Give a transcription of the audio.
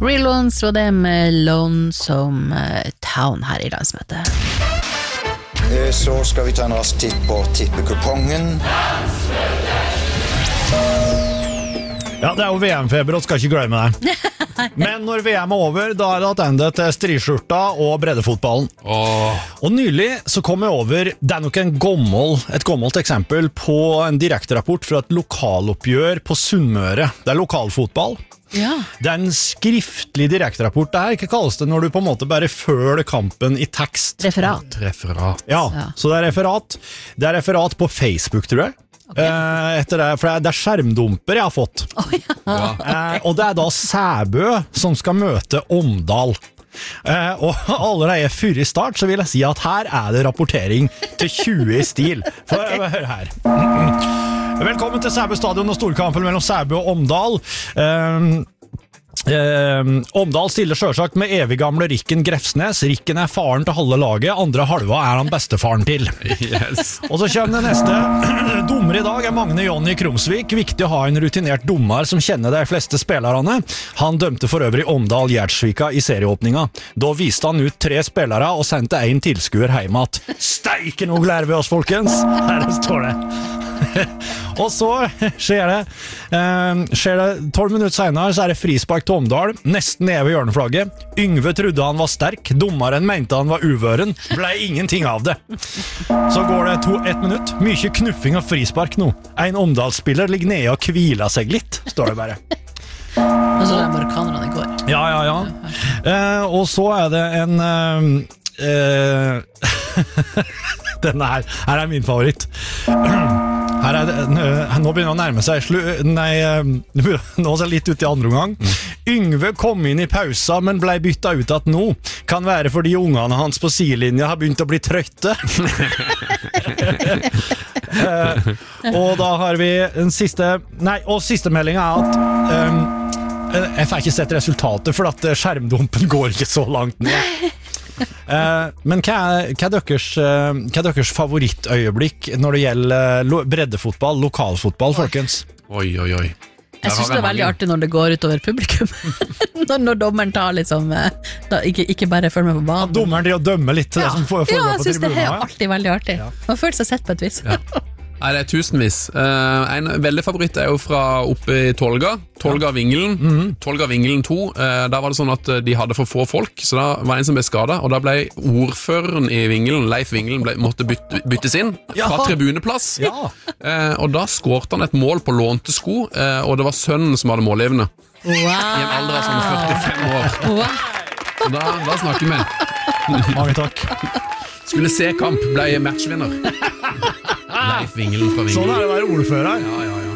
Real Ones var det med Lonesome Town her I landsmøtet. Så skal vi ta en rask titt på tippekupongen. Ja, det jo VM-feber, og skal ikke glemme det. Men når VM over, da det attendet til striskjorta og breddefotballen. Og nylig så kom jeg over, det nok et gammelt eksempel på en direkterapport fra et lokaloppgjør på Sunnmøre. Det lokalfotball. Ja. Det en skriftlig direkterapport. Det her, hva kalles det når du på en måte bare følger kampen I tekst? Referat. Ja, så det referat. Det referat på Facebook, tror jeg. Okay. Etter det, for det skjermdumper jeg har fått. Og det da Sæbø som skal møte Omdal. Og allerede før I start så vil jeg si at her det rapportering til 20 I stil. Hør her. Velkommen til Sæbø stadion og storkampen mellom Sæbø og Omdal. Omdal stiller selvsagt med evig gamle Rikken Grefsnes. Rikken faren til halve laget, andre halva han bestefaren til. Yes. Og så kommer det neste. Dommer I dag Magne Jonny Krumsvik. Viktig å ha en rutinert dommer som kjenner de fleste spillerne. Han dømte for øvrig Omdal Gjerdsvika I serieåpninga. Da viste han ut 3 spillere og sendte en tilskuer hjem at steike noe lærer vi oss, folkens. Her står det. Og så skjer det 12 minutter senere så det frispark til Omdal, nesten nede ved hjørneflagget. Yngve trodde han var sterk, dommeren mente han var uvøren, ble ingenting av det. Så går det 1 minutt, mye knuffing og frispark nå. En Omdalsspiller ligger nede og hviler seg litt, står det bare. Og så det amerikanerne I går. Ja. Og så det en denne her min favoritt. Her det, nå begynner å nærme seg nå det litt ut I andre omgang. Yngve kom inn I pausa, men ble byttet ut at nå kan være fordi ungene hans på sidelinja har begynt å bli trøtte. Og da har vi den siste siste meldingen at jeg får ikke sett resultatet for at skjermdumpen går ikke så langt ned. Men hva deres favorittøyeblikk når det gjelder breddefotball, lokalfotball, folkens? Oi. Jeg synes det veldig artig når det går utover publikum. når dommeren tar liksom ikke bare følger med på banen. Dommeren dømmer litt til det som foregår på tribunen. Ja, jeg synes det alltid veldig artig. Man føler seg sett på et vis. Nei, det tusenvis. En veldig favoritt jo fra oppe I Tolga-Vingelen. Tolga-Vingelen 2. Der var det sånn at de hadde for få folk, så da var en som ble skadet, og da ble ordføreren I Vingelen, Leif Vingelen, måtte byttes inn fra tribuneplass. Og da skårte han et mål på lånte sko, og det var sønnen som hadde målgivende. I en alder av sånn 45 år. Så da snakker vi. Mange takk. Skulle se kamp, ble matchvinner. Leif Vingelen fra Vingelen. Sånn det å være ordfører. Ja.